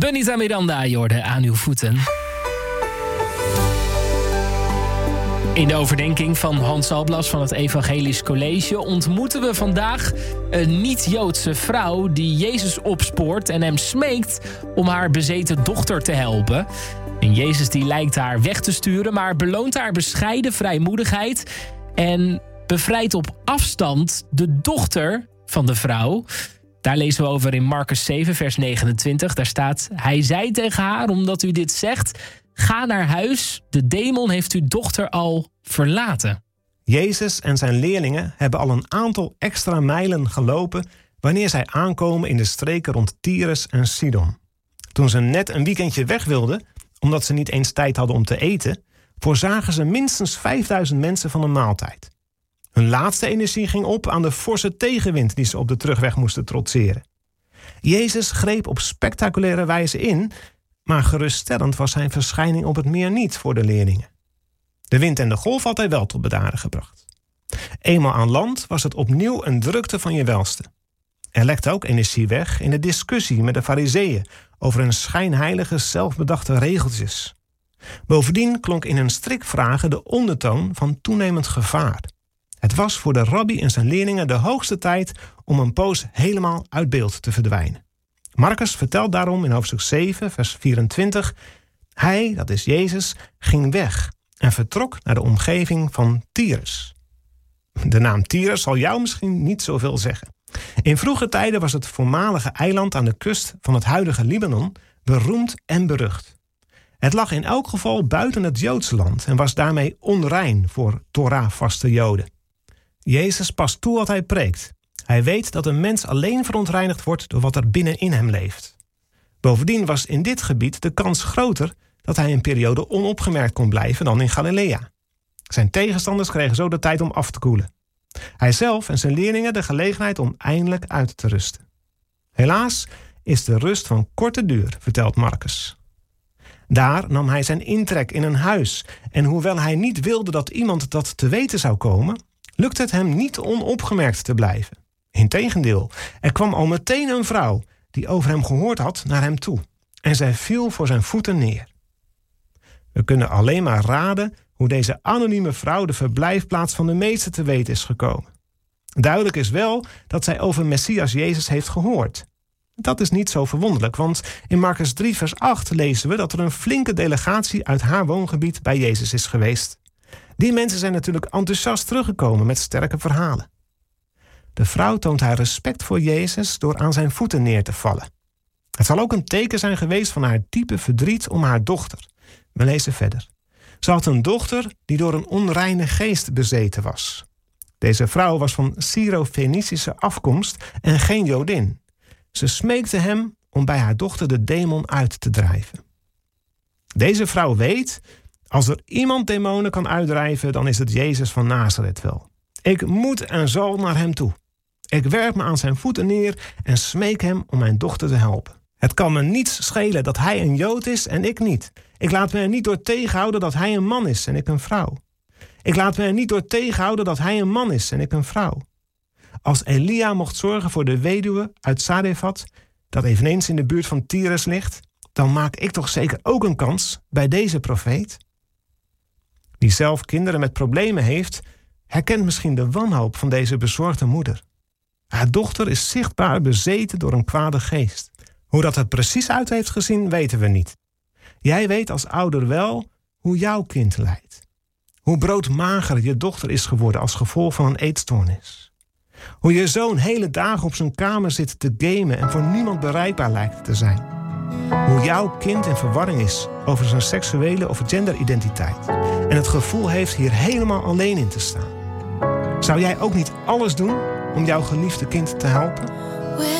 Benita Miranda, Jorde, aan uw voeten. In de overdenking van Hans Alblas van het Evangelisch College ontmoeten we vandaag een niet-Joodse vrouw die Jezus opspoort en hem smeekt om haar bezeten dochter te helpen. En Jezus die lijkt haar weg te sturen, maar beloont haar bescheiden vrijmoedigheid en bevrijdt op afstand de dochter van de vrouw. Daar lezen we over in Marcus 7, vers 29. Daar staat: hij zei tegen haar, omdat u dit zegt, ga naar huis, de demon heeft uw dochter al verlaten. Jezus en zijn leerlingen hebben al een aantal extra mijlen gelopen wanneer zij aankomen in de streken rond Tyrus en Sidon. Toen ze net een weekendje weg wilden, omdat ze niet eens tijd hadden om te eten, voorzagen ze minstens 5000 mensen van een maaltijd. Hun laatste energie ging op aan de forse tegenwind die ze op de terugweg moesten trotseren. Jezus greep op spectaculaire wijze in, maar geruststellend was zijn verschijning op het meer niet voor de leerlingen. De wind en de golf had hij wel tot bedaren gebracht. Eenmaal aan land was het opnieuw een drukte van je welste. Er lekte ook energie weg in de discussie met de Farizeeën over hun schijnheilige, zelfbedachte regeltjes. Bovendien klonk in hun strikvragen de ondertoon van toenemend gevaar. Het was voor de rabbi en zijn leerlingen de hoogste tijd om een poos helemaal uit beeld te verdwijnen. Marcus vertelt daarom in hoofdstuk 7, vers 24... hij, dat is Jezus, ging weg en vertrok naar de omgeving van Tyrus. De naam Tyrus zal jou misschien niet zoveel zeggen. In vroege tijden was het voormalige eiland aan de kust van het huidige Libanon beroemd en berucht. Het lag in elk geval buiten het Joodse land en was daarmee onrein voor Torah-vaste Joden. Jezus past toe wat hij preekt. Hij weet dat een mens alleen verontreinigd wordt door wat er binnenin hem leeft. Bovendien was in dit gebied de kans groter dat hij een periode onopgemerkt kon blijven dan in Galilea. Zijn tegenstanders kregen zo de tijd om af te koelen. Hij zelf en zijn leerlingen de gelegenheid om eindelijk uit te rusten. Helaas is de rust van korte duur, vertelt Marcus. Daar nam hij zijn intrek in een huis en hoewel hij niet wilde dat iemand dat te weten zou komen, lukte het hem niet onopgemerkt te blijven. Integendeel, er kwam al meteen een vrouw die over hem gehoord had naar hem toe en zij viel voor zijn voeten neer. We kunnen alleen maar raden hoe deze anonieme vrouw de verblijfplaats van de meester te weten is gekomen. Duidelijk is wel dat zij over Messias Jezus heeft gehoord. Dat is niet zo verwonderlijk, want in Marcus 3 vers 8 lezen we dat er een flinke delegatie uit haar woongebied bij Jezus is geweest. Die mensen zijn natuurlijk enthousiast teruggekomen met sterke verhalen. De vrouw toont haar respect voor Jezus door aan zijn voeten neer te vallen. Het zal ook een teken zijn geweest van haar diepe verdriet om haar dochter. We lezen verder. Ze had een dochter die door een onreine geest bezeten was. Deze vrouw was van Syro-Fenicische afkomst en geen Jodin. Ze smeekte hem om bij haar dochter de demon uit te drijven. Deze vrouw weet, als er iemand demonen kan uitdrijven, dan is het Jezus van Nazareth wel. Ik moet en zal naar hem toe. Ik werp me aan zijn voeten neer en smeek hem om mijn dochter te helpen. Het kan me niets schelen dat hij een Jood is en ik niet. Ik laat me er niet door tegenhouden dat hij een man is en ik een vrouw. Ik laat me er niet door tegenhouden dat hij een man is en ik een vrouw. Als Elia mocht zorgen voor de weduwe uit Zarefat, dat eveneens in de buurt van Tyrus ligt, dan maak ik toch zeker ook een kans bij deze profeet? Die zelf kinderen met problemen heeft, herkent misschien de wanhoop van deze bezorgde moeder. Haar dochter is zichtbaar bezeten door een kwade geest. Hoe dat er precies uit heeft gezien, weten we niet. Jij weet als ouder wel hoe jouw kind lijdt. Hoe broodmager je dochter is geworden als gevolg van een eetstoornis. Hoe je zoon hele dagen op zijn kamer zit te gamen en voor niemand bereikbaar lijkt te zijn. Hoe jouw kind in verwarring is over zijn seksuele of genderidentiteit en het gevoel heeft hier helemaal alleen in te staan. Zou jij ook niet alles doen om jouw geliefde kind te helpen?